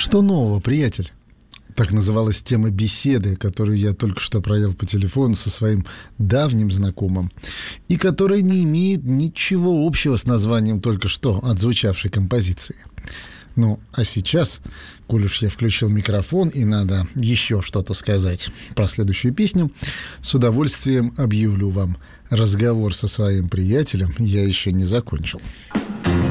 Что нового, приятель? Так называлась тема беседы, которую я только что провел по телефону со своим давним знакомым, и которая не имеет ничего общего с названием только что отзвучавшей композиции. Ну, а сейчас, коль уж я включил микрофон и надо еще что-то сказать про следующую песню, с удовольствием объявлю вам: разговор со своим приятелем я еще не закончил.